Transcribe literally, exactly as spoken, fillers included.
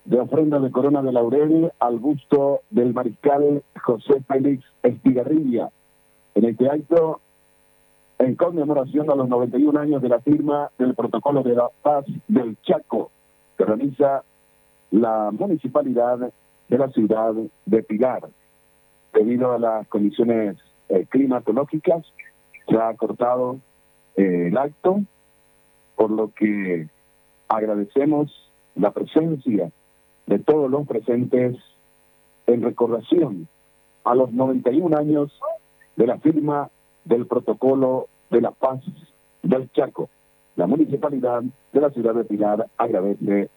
de ofrenda de corona de laurel al busto del mariscal José Félix Estigarribia. En este acto, en conmemoración a los noventa y un años de la firma del Protocolo de la Paz del Chaco, que organiza la municipalidad de la ciudad de Pilar. Debido a las condiciones eh, climatológicas, se ha cortado eh, el acto, por lo que agradecemos la presencia de todos los presentes en recordación a los noventa y un años de la firma del Protocolo de la Paz del Chaco. La municipalidad de la ciudad de Pilar agradece